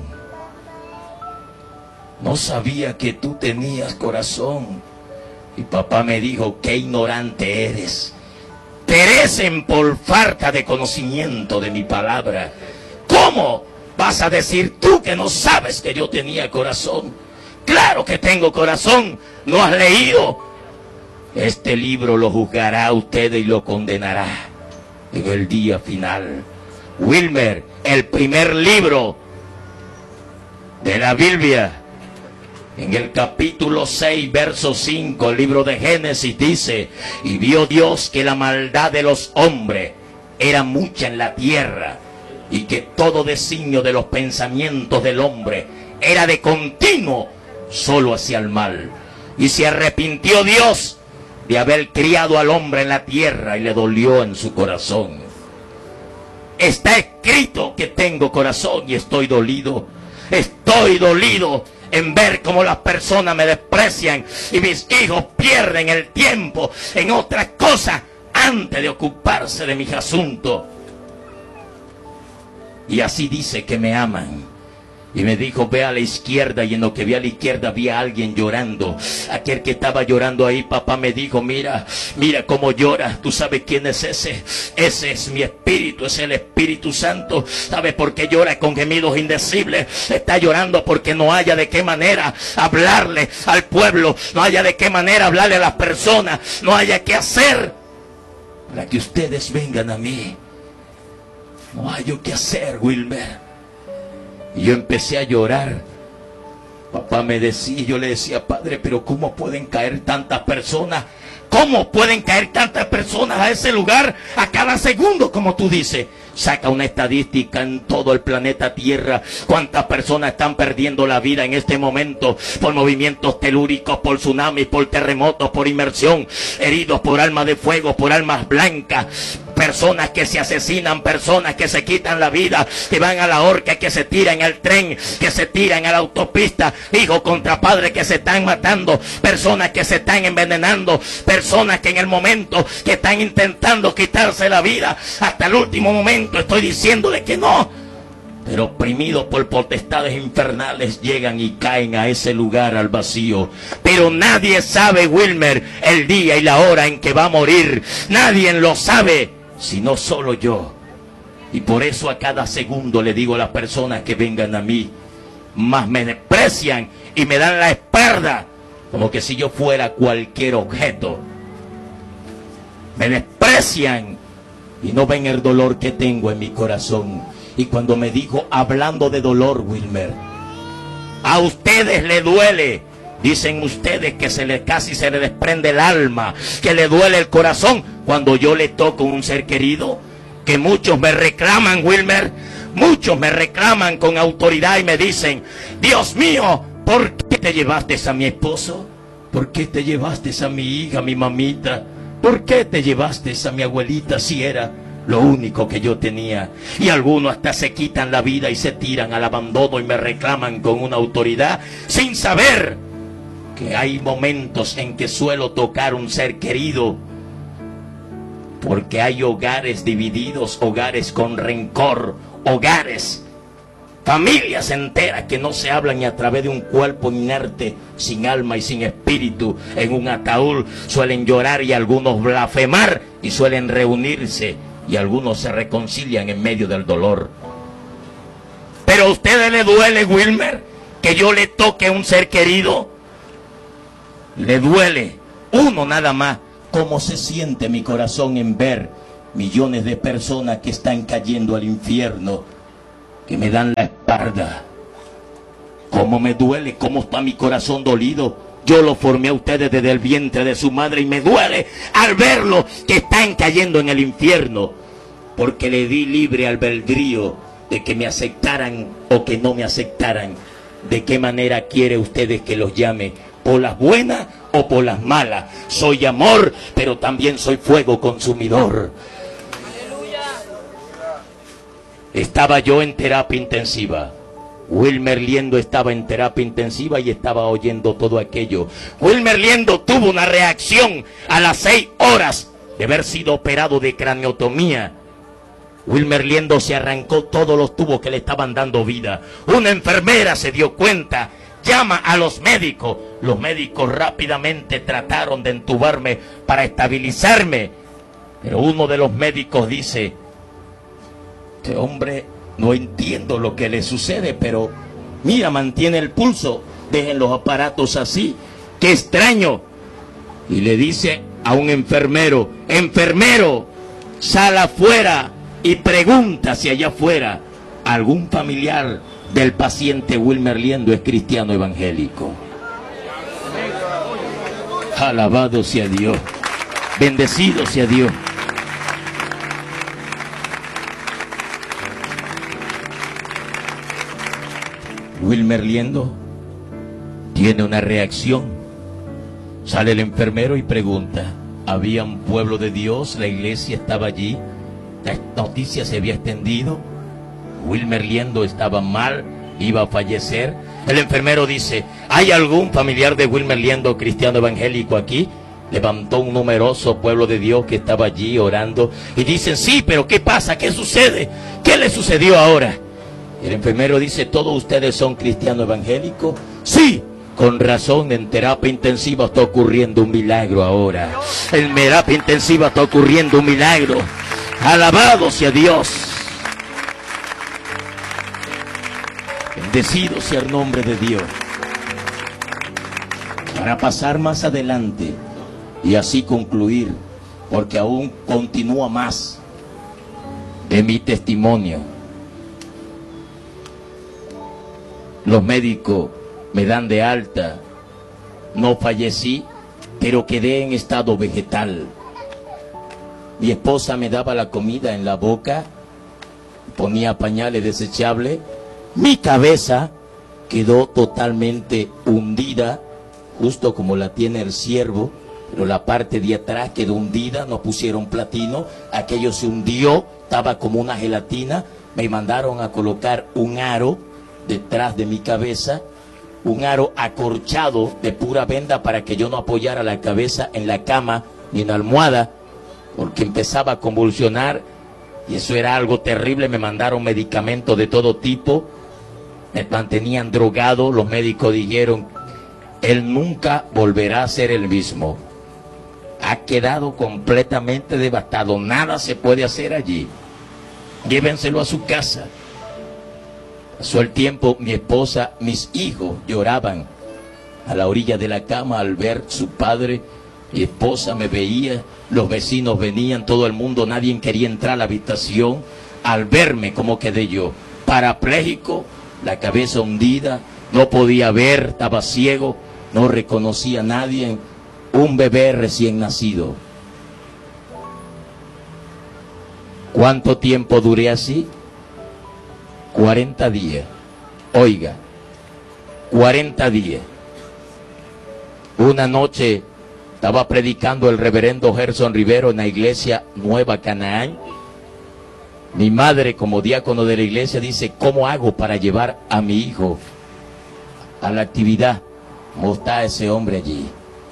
No sabía que tú tenías corazón. Y papá me dijo, qué ignorante eres. Perecen por falta de conocimiento de mi palabra. ¿Cómo vas a decir tú que no sabes que yo tenía corazón? Claro que tengo corazón. ¿No has leído? Este libro lo juzgará a ustedes y lo condenará en el día final. Wilmer, el primer libro de la Biblia, en el capítulo 6, verso 5, el libro de Génesis dice, y vio Dios que la maldad de los hombres era mucha en la tierra, y que todo designio de los pensamientos del hombre era de continuo solo hacia el mal. Y se arrepintió Dios de haber criado al hombre en la tierra, y le dolió en su corazón. Está escrito que tengo corazón y estoy dolido. Estoy dolido en ver cómo las personas me desprecian y mis hijos pierden el tiempo en otras cosas antes de ocuparse de mis asuntos. Y así dice que me aman. Y me dijo, ve a la izquierda, y en lo que vi a la izquierda vi a alguien llorando. Aquel que estaba llorando ahí, papá me dijo, mira cómo llora. ¿Tú sabes quién es ese? Ese es mi espíritu, es el Espíritu Santo. ¿Sabes por qué llora con gemidos indecibles? Está llorando porque no haya de qué manera hablarle al pueblo, no haya de qué manera hablarle a las personas, no haya qué hacer para que ustedes vengan a mí. No hay qué hacer, Wilmer. Y yo empecé a llorar. Papá me decía, yo le decía, padre, pero ¿cómo pueden caer tantas personas? ¿Cómo pueden caer tantas personas a ese lugar a cada segundo, como tú dices? Saca una estadística en todo el planeta Tierra. ¿Cuántas personas están perdiendo la vida en este momento por movimientos telúricos, por tsunamis, por terremotos, por inmersión, heridos por armas de fuego, por armas blancas? Personas que se asesinan, personas que se quitan la vida, que van a la horca, que se tiran al tren, que se tiran a la autopista, hijos contra padres que se están matando, personas que se están envenenando, personas que en el momento que están intentando quitarse la vida, hasta el último momento estoy diciéndole que no, pero oprimidos por potestades infernales llegan y caen a ese lugar al vacío. Pero nadie sabe, Wilmer, el día y la hora en que va a morir. Nadie lo sabe, sino solo yo. Y por eso a cada segundo le digo a las personas que vengan a mí, más me desprecian y me dan la espalda, como que si yo fuera cualquier objeto. Me desprecian y no ven el dolor que tengo en mi corazón. Y cuando me dijo, hablando de dolor, Wilmer, a ustedes le duele. Dicen ustedes que casi se le desprende el alma, que le duele el corazón cuando yo le toco a un ser querido. Que muchos me reclaman, Wilmer, muchos me reclaman con autoridad y me dicen, Dios mío, ¿por qué te llevaste a mi esposo? ¿Por qué te llevaste a mi hija, a mi mamita? ¿Por qué te llevaste a mi abuelita si era lo único que yo tenía? Y algunos hasta se quitan la vida y se tiran al abandono y me reclaman con una autoridad sin saber que hay momentos en que suelo tocar un ser querido, porque hay hogares divididos, hogares con rencor, hogares, familias enteras que no se hablan, y a través de un cuerpo inerte, sin alma y sin espíritu, en un ataúd, suelen llorar y algunos blasfemar y suelen reunirse y algunos se reconcilian en medio del dolor. Pero a ustedes les duele, Wilmer, que yo le toque a un ser querido. le duele, uno nada más, cómo se siente mi corazón en ver millones de personas que están cayendo al infierno, que me dan la espalda. Cómo me duele, cómo está mi corazón dolido. Yo lo formé a ustedes desde el vientre de su madre y me duele al verlo que están cayendo en el infierno, porque le di libre albedrío de que me aceptaran o que no me aceptaran. ¿De qué manera quiere ustedes que los llame? ¿Por las buenas o por las malas? Soy amor, pero también soy fuego consumidor. Estaba yo en terapia intensiva. Wilmer Liendo estaba en terapia intensiva y estaba oyendo todo aquello. Wilmer Liendo tuvo una reacción a las 6 horas de haber sido operado de craneotomía. Wilmer Liendo se arrancó todos los tubos que le estaban dando vida. Una enfermera se dio cuenta, llama a los médicos. Los médicos rápidamente trataron de entubarme para estabilizarme. Pero uno de los médicos dice: este hombre, no entiendo lo que le sucede, pero mira, mantiene el pulso, dejen los aparatos así, qué extraño. Y le dice a un enfermero: enfermero, sal afuera y pregunta si allá afuera algún familiar del paciente Wilmer Liendo es cristiano evangélico. Alabado sea Dios, bendecido sea Dios. Wilmer Liendo tiene una reacción. Sale el enfermero y pregunta: había un pueblo de Dios, la iglesia estaba allí, la noticia se había extendido, Wilmer Liendo estaba mal, iba a fallecer. El enfermero dice: ¿hay algún familiar de Wilmer Liendo cristiano evangélico aquí? Levantó un numeroso pueblo de Dios que estaba allí orando y dicen: sí, pero ¿qué pasa? ¿Qué sucede? ¿Qué le sucedió ahora? El enfermero dice: ¿todos ustedes son cristianos evangélicos? Sí, con razón, en terapia intensiva está ocurriendo un milagro ahora. En terapia intensiva está ocurriendo un milagro. Alabado sea Dios. Bendecido sea el nombre de Dios. Para pasar más adelante y así concluir, porque aún continúa más de mi testimonio. Los médicos me dan de alta, no fallecí, pero quedé en estado vegetal. Mi esposa me daba la comida en la boca, ponía pañales desechables, mi cabeza quedó totalmente hundida, justo como la tiene el ciervo, pero la parte de atrás quedó hundida, nos pusieron platino, aquello se hundió, estaba como una gelatina, me mandaron a colocar un aro detrás de mi cabeza, un aro acorchado de pura venda para que yo no apoyara la cabeza en la cama ni en la almohada, porque empezaba a convulsionar y eso era algo terrible. Me mandaron medicamentos de todo tipo, me mantenían drogado. Los médicos dijeron: él nunca volverá a ser el mismo, ha quedado completamente devastado, nada se puede hacer allí, llévenselo a su casa. Pasó el tiempo, mi esposa, mis hijos lloraban a la orilla de la cama al ver su padre. Mi esposa me veía, los vecinos venían, todo el mundo, nadie quería entrar a la habitación. Al verme, como quedé yo, parapléjico, la cabeza hundida, no podía ver, estaba ciego, no reconocía a nadie, un bebé recién nacido. ¿Cuánto tiempo duré así? 40 días. Oiga, 40 días. Una noche estaba predicando el reverendo Gerson Rivero en la iglesia Nueva Canaán. Mi madre, como diácono de la iglesia, dice: ¿cómo hago para llevar a mi hijo a la actividad? ¿Cómo está ese hombre allí?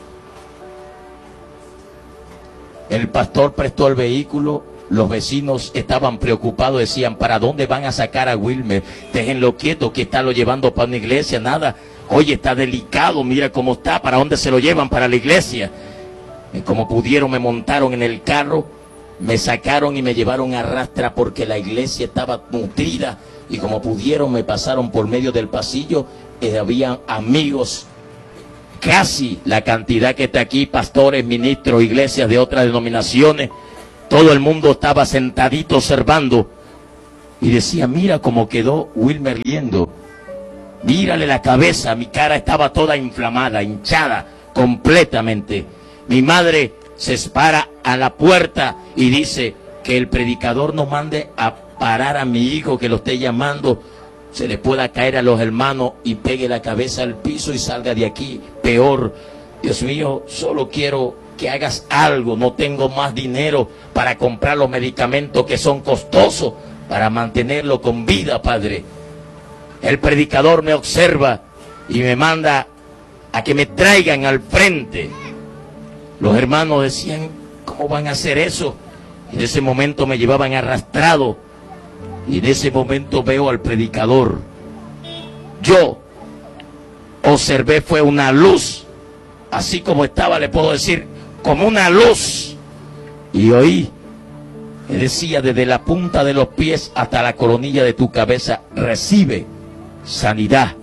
El pastor prestó el vehículo. Los vecinos estaban preocupados, decían: ¿para dónde van a sacar a Wilmer? Déjenlo quieto, que está lo llevando para una iglesia, nada. Oye, está delicado, mira cómo está, ¿para dónde se lo llevan? Para la iglesia. Y como pudieron me montaron en el carro, me sacaron y me llevaron a rastra porque la iglesia estaba nutrida. Y como pudieron me pasaron por medio del pasillo, habían amigos casi la cantidad que está aquí, pastores, ministros, iglesias de otras denominaciones. Todo el mundo estaba sentadito observando y decía, mira cómo quedó Wilmer Liendo. Mírale la cabeza, mi cara estaba toda inflamada, hinchada completamente. Mi madre se para a la puerta y dice que el predicador no mande a parar a mi hijo que lo esté llamando, se le pueda caer a los hermanos y pegue la cabeza al piso y salga de aquí peor. Dios mío, solo quiero que hagas algo, no tengo más dinero para comprar los medicamentos que son costosos para mantenerlo con vida, Padre. El predicador me observa y me manda a que me traigan al frente. Los hermanos decían, ¿cómo van a hacer eso? Y en ese momento me llevaban arrastrado. Y en ese momento veo al predicador. Yo observé, fue una luz. Así como estaba, le puedo decir, como una luz. Y oí, me decía, desde la punta de los pies hasta la coronilla de tu cabeza, recibe sanidad.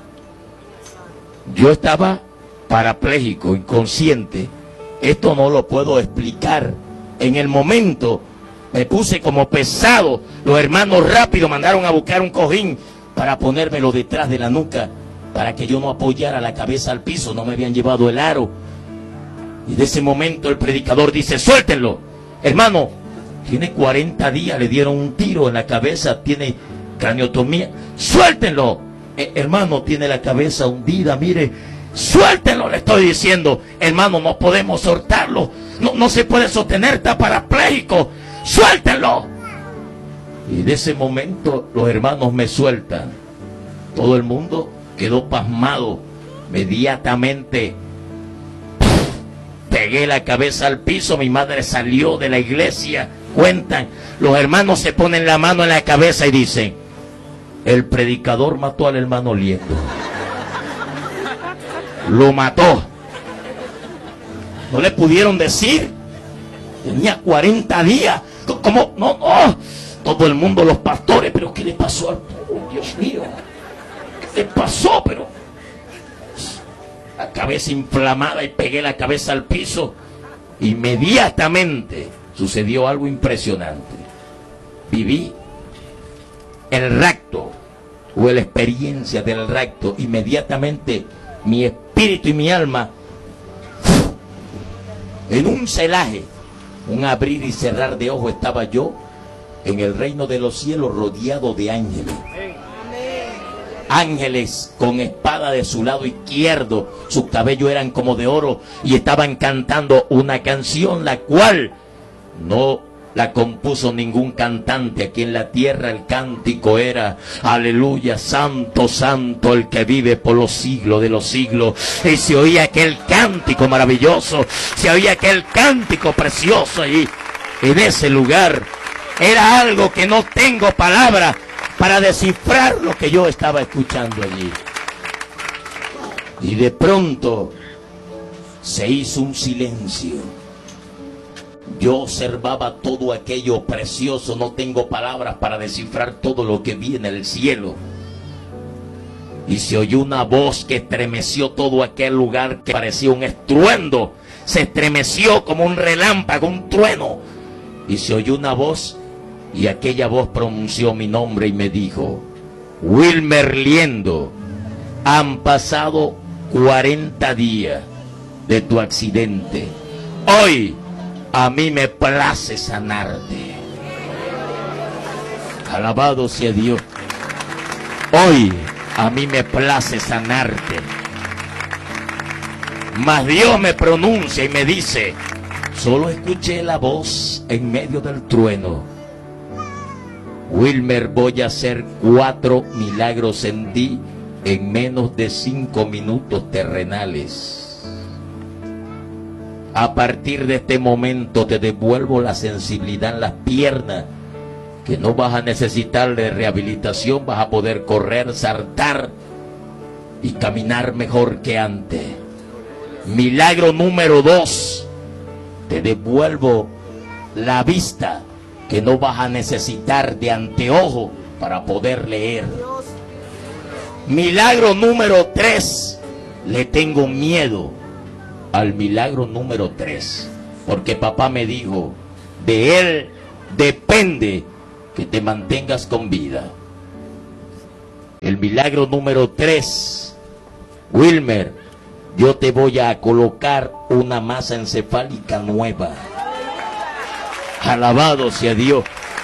Yo estaba parapléjico, inconsciente. Esto no lo puedo explicar. En el momento me puse como pesado. Los hermanos rápido mandaron a buscar un cojín para ponérmelo detrás de la nuca, para que yo no apoyara la cabeza al piso. No me habían llevado el aro. Y de ese momento el predicador dice, suéltenlo. Hermano, tiene 40 días, le dieron un tiro en la cabeza, tiene craniotomía. Suéltenlo. Hermano, tiene la cabeza hundida, mire. Suéltenlo, le estoy diciendo. Hermano, no podemos soltarlo. No se puede sostener, está parapléjico. Suéltenlo. Y de ese momento los hermanos me sueltan. Todo el mundo quedó pasmado. Inmediatamente pegué la cabeza al piso. Mi madre salió de la iglesia. Cuentan, los hermanos se ponen la mano en la cabeza y dicen, el predicador mató al hermano Liendo. Lo mató. No le pudieron decir. Tenía 40 días. ¿Cómo? No. Todo el mundo, los pastores, pero ¿qué le pasó al pueblo? Dios mío. ¿Qué le pasó? Pero la cabeza inflamada, y pegué la cabeza al piso. Inmediatamente sucedió algo impresionante. Viví el rapto, o la experiencia del rapto. Inmediatamente mi espíritu y mi alma, en un celaje, un abrir y cerrar de ojos, estaba yo en el reino de los cielos, rodeado de ángeles. Ángeles con espada de su lado izquierdo, sus cabellos eran como de oro, y estaban cantando una canción, la cual no la compuso ningún cantante. Aquí en la tierra el cántico era, aleluya, santo, santo el que vive por los siglos de los siglos. Y se oía aquel cántico maravilloso, se oía aquel cántico precioso allí, en ese lugar. Era algo que no tengo palabras para descifrar lo que yo estaba escuchando allí. Y de pronto se hizo un silencio. Yo observaba todo aquello precioso. No tengo palabras para descifrar todo lo que vi en el cielo. Y se oyó una voz que estremeció todo aquel lugar, que parecía un estruendo. Se estremeció como un relámpago, un trueno. Y se oyó una voz, y aquella voz pronunció mi nombre y me dijo, Wilmer Liendo, han pasado 40 días de tu accidente. Hoy a mí me place sanarte. Alabado sea Dios. Hoy a mí me place sanarte. Mas Dios me pronuncia y me dice, solo escuché la voz en medio del trueno. Wilmer, voy a hacer 4 milagros en ti en menos de 5 minutos terrenales. A partir de este momento te devuelvo la sensibilidad en las piernas, que no vas a necesitar de rehabilitación, vas a poder correr, saltar y caminar mejor que antes. Milagro número 2, te devuelvo la vista, que no vas a necesitar de anteojo para poder leer. Milagro número 3, Le tengo miedo al milagro número 3, porque papá me dijo, de él depende que te mantengas con vida. El milagro número 3, Wilmer, yo te voy a colocar una masa encefálica nueva. Alabado sea Dios.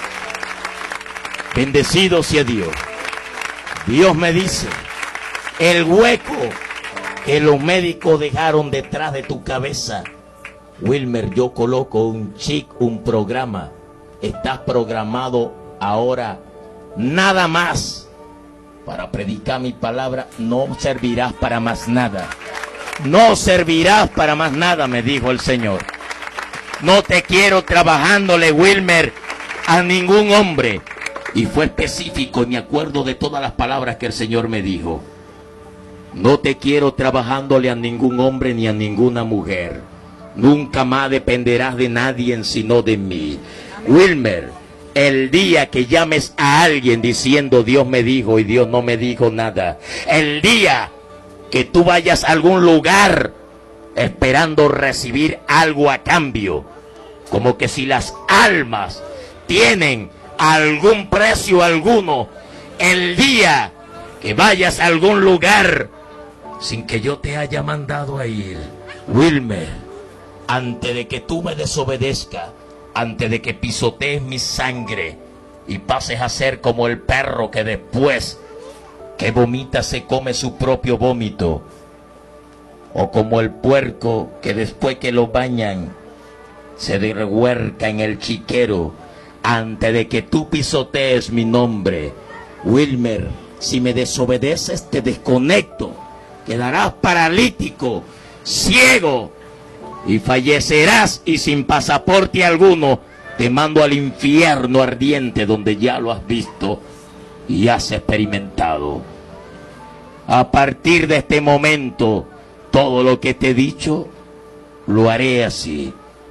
Bendecido sea Dios. Dios me dice, el hueco que los médicos dejaron detrás de tu cabeza, Wilmer, yo coloco un chip, un programa. Estás programado ahora nada más para predicar mi palabra. No servirás para más nada. No servirás para más nada, me dijo el Señor. No te quiero trabajándole, Wilmer, a ningún hombre. Y fue específico y me acuerdo de todas las palabras que el Señor me dijo. No te quiero trabajándole a ningún hombre ni a ninguna mujer. Nunca más dependerás de nadie sino de mí. Wilmer, el día que llames a alguien diciendo Dios me dijo y Dios no me dijo nada, el día que tú vayas a algún lugar esperando recibir algo a cambio, como que si las almas tienen algún precio alguno, el día que vayas a algún lugar sin que yo te haya mandado a ir, Wilmer, antes de que tú me desobedezcas, antes de que pisotees mi sangre y pases a ser como el perro que después que vomita se come su propio vómito, o como el puerco que después que lo bañan se rehuerca en el chiquero, antes de que tú pisotees mi nombre, Wilmer, si me desobedeces te desconecto, quedarás paralítico, ciego y fallecerás, y sin pasaporte alguno te mando al infierno ardiente donde ya lo has visto y has experimentado. A partir de este momento, todo lo que te he dicho, lo haré así.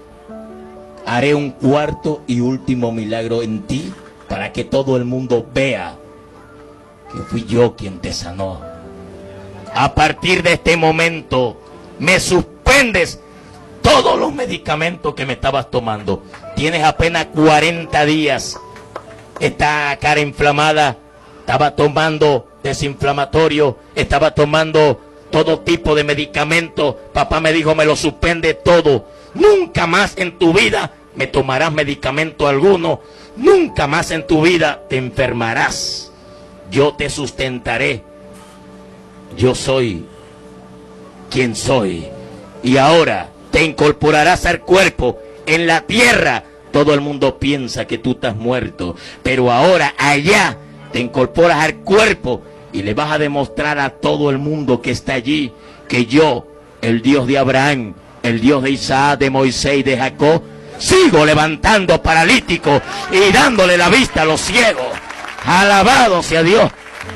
Haré un cuarto y último milagro en ti para que todo el mundo vea que fui yo quien te sanó. A partir de este momento, me suspendes todos los medicamentos que me estabas tomando. Tienes apenas 40 días. Esta cara inflamada, estaba tomando desinflamatorio, estaba tomando todo tipo de medicamentos. Papá me dijo, me lo suspende todo. Nunca más en tu vida me tomarás medicamento alguno. Nunca más en tu vida te enfermarás. Yo te sustentaré. Yo soy quien soy. Y ahora te incorporarás al cuerpo. En la tierra todo el mundo piensa que tú estás muerto, pero ahora allá te incorporas al cuerpo y le vas a demostrar a todo el mundo que está allí que yo, el Dios de Abraham, el Dios de Isaac, de Moisés y de Jacob, sigo levantando paralíticos y dándole la vista a los ciegos. Alabado sea Dios.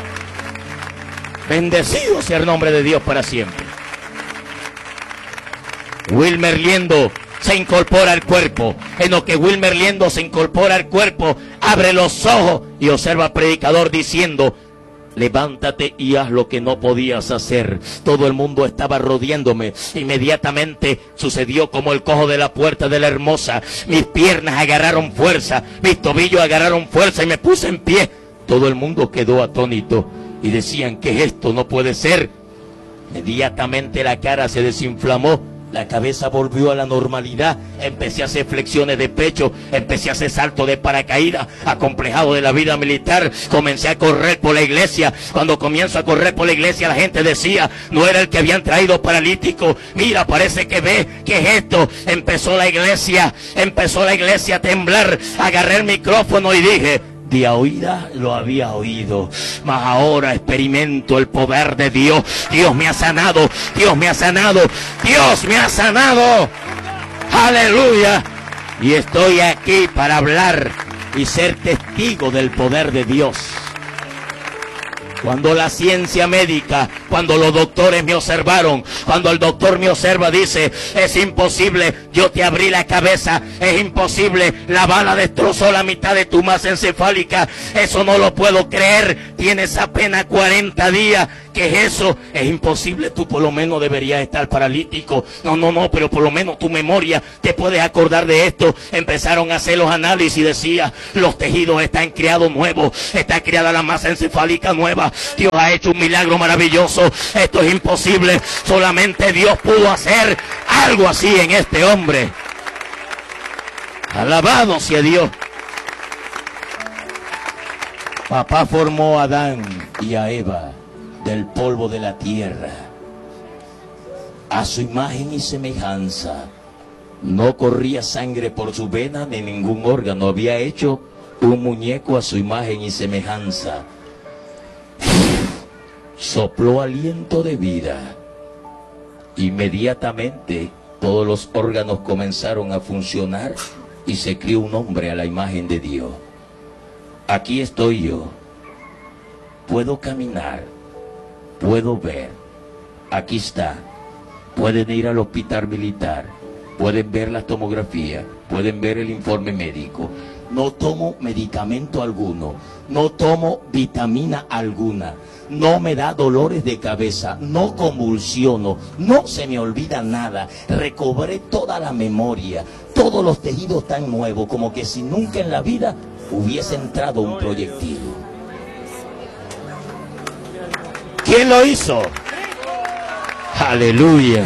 Bendecido sea el nombre de Dios para siempre. Wilmer Liendo se incorpora al cuerpo. En lo que Wilmer Liendo se incorpora al cuerpo, abre los ojos y observa al predicador diciendo, levántate y haz lo que no podías hacer. Todo el mundo estaba rodeándome. Inmediatamente sucedió como el cojo de la puerta de la Hermosa. Mis piernas agarraron fuerza, mis tobillos agarraron fuerza y me puse en pie. Todo el mundo quedó atónito y decían, ¿qué es esto? No puede ser. Inmediatamente la cara se desinflamó, la cabeza volvió a la normalidad, empecé a hacer flexiones de pecho, empecé a hacer salto de paracaídas, acomplejado de la vida militar, comencé a correr por la iglesia. Cuando comienzo a correr por la iglesia, la gente decía, no era el que habían traído paralítico, mira, parece que ve, ¿qué es esto? Empezó la iglesia a temblar, agarré el micrófono y dije, de oída lo había oído, mas ahora experimento el poder de Dios. Dios me ha sanado, Dios me ha sanado, Dios me ha sanado. Aleluya. Y estoy aquí para hablar y ser testigo del poder de Dios. Cuando la ciencia médica Cuando los doctores me observaron, cuando el doctor me observa, dice: es imposible, yo te abrí la cabeza, es imposible, la bala destrozó la mitad de tu masa encefálica, eso no lo puedo creer, tienes apenas 40 días, ¿qué es eso? Es imposible, tú por lo menos deberías estar paralítico. No, pero por lo menos tu memoria te puedes acordar de esto. Empezaron a hacer los análisis y decía: los tejidos están creados nuevos, está creada la masa encefálica nueva, Dios ha hecho un milagro maravilloso, esto es imposible, solamente Dios pudo hacer algo así en este hombre. Alabado sea Dios. Papá formó a Adán y a Eva del polvo de la tierra, a su imagen y semejanza. No corría sangre por su vena ni ningún órgano. Había hecho un muñeco a su imagen y semejanza. Sopló aliento de vida. Inmediatamente todos los órganos comenzaron a funcionar y se crió un hombre a la imagen de Dios. Aquí estoy yo. Puedo caminar. Puedo ver. Aquí está. Pueden ir al hospital militar. Pueden ver la tomografía. Pueden ver el informe médico. No tomo medicamento alguno. No tomo vitamina alguna. No me da dolores de cabeza. No convulsiono. No se me olvida nada. Recobré toda la memoria. Todos los tejidos tan nuevos, como que si nunca en la vida hubiese entrado un proyectil. ¿Quién lo hizo? Aleluya.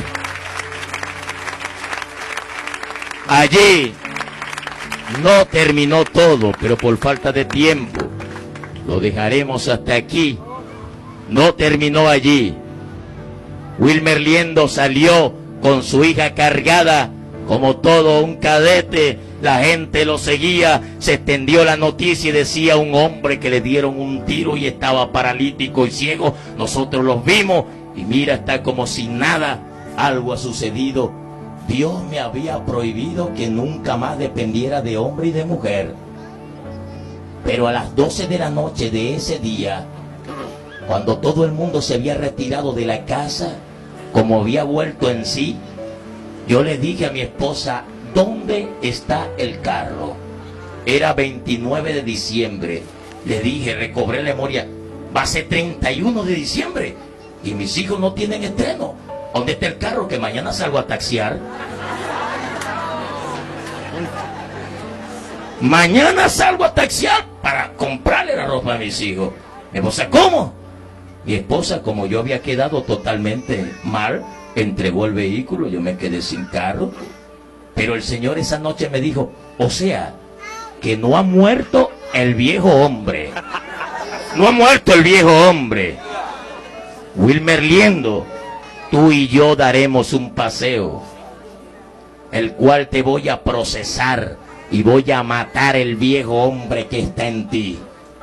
Allí no terminó todo, pero por falta de tiempo lo dejaremos hasta aquí. No terminó allí. Wilmer Liendo salió con su hija cargada como todo un cadete. La gente lo seguía, se extendió la noticia y decía: un hombre que le dieron un tiro y estaba paralítico y ciego. Nosotros los vimos y mira, está como si nada. Algo ha sucedido. Dios me había prohibido que nunca más dependiera de hombre y de mujer. Pero a las 12 de la noche de ese día, cuando todo el mundo se había retirado de la casa, como había vuelto en sí, yo le dije a mi esposa: ¿dónde está el carro? Era 29 de diciembre. Le dije, recobré la memoria, va a ser 31 de diciembre y mis hijos no tienen estreno. ¿Dónde está el carro? Que mañana salgo a taxiar. Mañana salgo a taxiar para comprarle la ropa a mis hijos. Mi esposa: ¿cómo? Mi esposa, como yo había quedado totalmente mal, entregó el vehículo, yo me quedé sin carro. Pero el Señor esa noche me dijo: o sea, que no ha muerto el viejo hombre. No ha muerto el viejo hombre. Wilmer Liendo, tú y yo daremos un paseo, el cual te voy a procesar y voy a matar el viejo hombre que está en ti.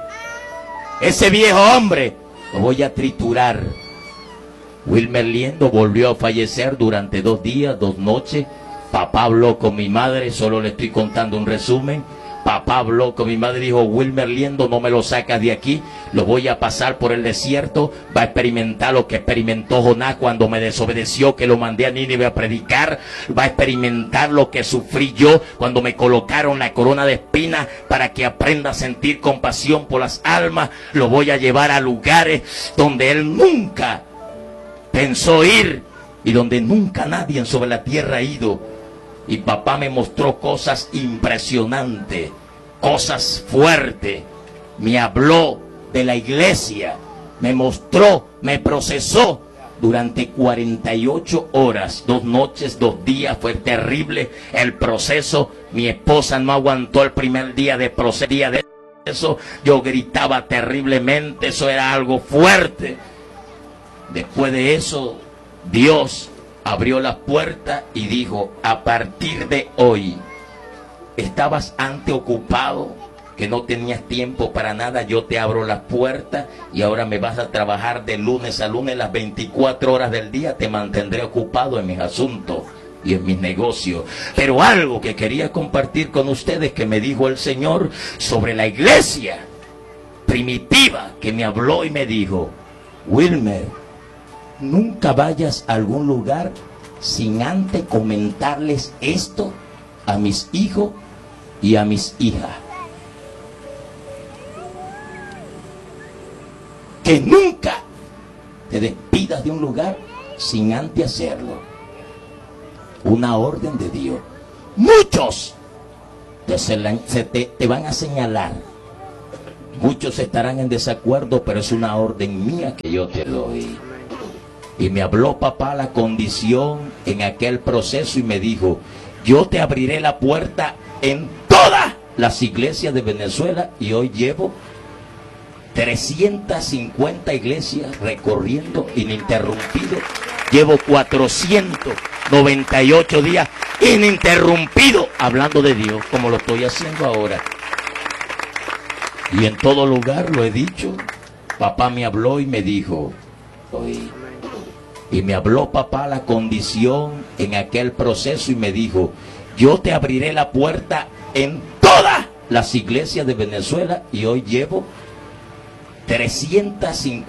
Ese viejo hombre lo voy a triturar. Wilmer Liendo volvió a fallecer durante 2 días, 2 noches. Papá habló con mi madre, solo le estoy contando un resumen. Papá habló con mi madre y dijo: Wilmer Liendo, no me lo sacas de aquí, lo voy a pasar por el desierto, va a experimentar lo que experimentó Jonás cuando me desobedeció, que lo mandé a Nínive a predicar, va a experimentar lo que sufrí yo cuando me colocaron la corona de espinas, para que aprenda a sentir compasión por las almas. Lo voy a llevar a lugares donde él nunca pensó ir y donde nunca nadie sobre la tierra ha ido. Y papá me mostró cosas impresionantes, cosas fuertes. Me habló de la iglesia, me mostró, me procesó durante 48 horas, 2 noches, 2 días. Fue terrible el proceso. Mi esposa no aguantó el primer día de proceso. Yo gritaba terriblemente, eso era algo fuerte. Después de eso, Dios abrió la puerta y dijo: a partir de hoy, estabas antes ocupado, que no tenías tiempo para nada, yo te abro la puerta y ahora me vas a trabajar de lunes a lunes las 24 horas del día, te mantendré ocupado en mis asuntos y en mis negocios. Pero algo que quería compartir con ustedes, que me dijo el Señor sobre la iglesia primitiva, que me habló y me dijo: Wilmer, nunca vayas a algún lugar sin antes comentarles esto a mis hijos y a mis hijas. Que nunca te despidas de un lugar sin antes hacerlo. Una orden de Dios. Muchos te van a señalar. Muchos estarán en desacuerdo, pero es una orden mía que yo te doy. Y me habló papá la condición en aquel proceso y me dijo, yo te abriré la puerta en todas las iglesias de Venezuela, y hoy llevo 350 iglesias recorriendo ininterrumpido. Llevo 498 días ininterrumpido hablando de Dios, como lo estoy haciendo ahora. Y en todo lugar lo he dicho. Papá me habló y me dijo, oí. Y me habló papá la condición en aquel proceso y me dijo, yo te abriré la puerta en todas las iglesias de Venezuela, y hoy llevo 350